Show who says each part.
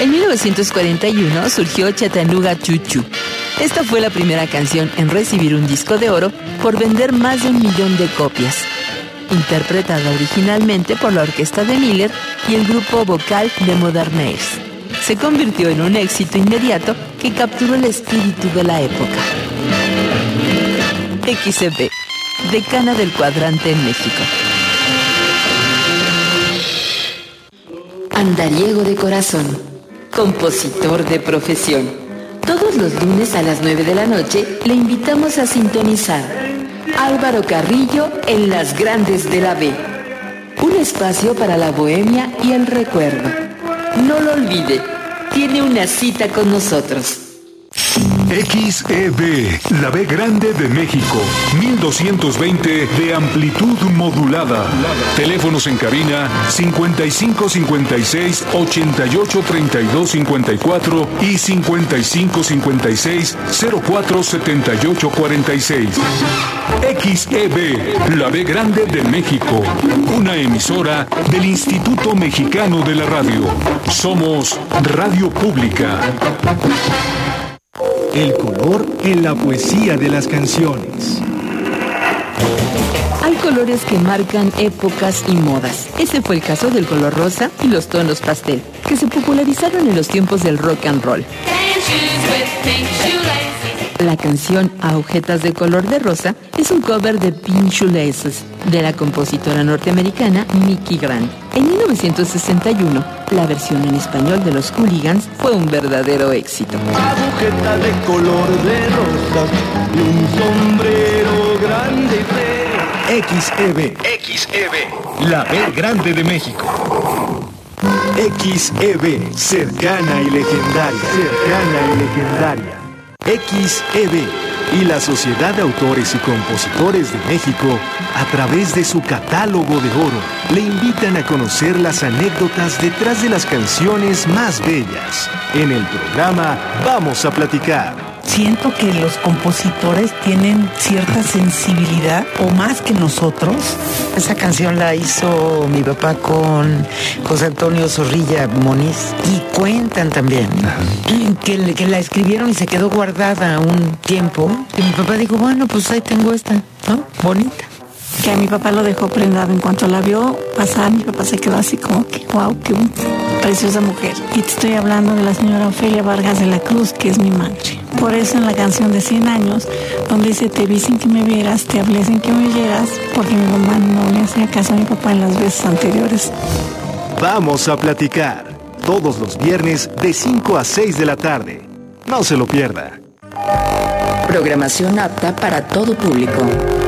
Speaker 1: En 1941 surgió Chattanooga Choo Choo. Esta fue la primera canción en recibir un disco de oro por vender más de 1 millón de copias. Interpretada originalmente por la orquesta de Miller y el grupo vocal de Modernaires, se convirtió en un éxito inmediato que capturó el espíritu de la época. XCB, decana del cuadrante en México. Andariego de corazón, compositor de profesión. Todos los lunes a las 9 de la noche le invitamos a sintonizar Álvaro Carrillo en Las Grandes de la B. Un espacio para la bohemia y el recuerdo. No lo olvide, tiene una cita con nosotros.
Speaker 2: XEB, la B grande de México, 1220 de amplitud modulada. Teléfonos en cabina 5556 88 32 54 y 5556 04 78 46. XEB, la B grande de México, una emisora del Instituto Mexicano de la Radio. Somos Radio Pública.
Speaker 3: El color en la poesía de las canciones.
Speaker 1: Hay colores que marcan épocas y modas. Ese fue el caso del color rosa y los tonos pastel, que se popularizaron en los tiempos del rock and roll. La canción Agujetas de color de rosa es un cover de Pink Shoelaces de la compositora norteamericana Mickey Grant. En 1961, la versión en español de los Hooligans fue un verdadero éxito.
Speaker 4: Agujeta de color de rosa y un sombrero grande y feo.
Speaker 3: XEB, la B grande de México. XEB, cercana y legendaria. XEB y la Sociedad de Autores y Compositores de México, a través de su catálogo de oro, le invitan a conocer las anécdotas detrás de las canciones más bellas. En el programa Vamos a Platicar.
Speaker 5: Siento que los compositores tienen cierta sensibilidad, o más que nosotros. Esa canción la hizo mi papá con José Antonio Zorrilla Moniz, y cuentan también que la escribieron y se quedó guardada un tiempo. Y mi papá dijo, bueno, pues ahí tengo esta, ¿no? Bonita.
Speaker 6: Que a mi papá lo dejó prendado. En cuanto la vio pasar, mi papá se quedó así como que, wow, qué preciosa mujer. Y te estoy hablando de la señora Ofelia Vargas de la Cruz, que es mi madre. Por eso en la canción de 100 años, donde dice, te vi sin que me vieras, te hablé sin que me oyeras, porque mi mamá no le hacía caso a mi papá en las veces anteriores.
Speaker 3: Vamos a Platicar, todos los viernes de 5 a 6 de la tarde. No se lo pierda.
Speaker 1: Programación apta para todo público.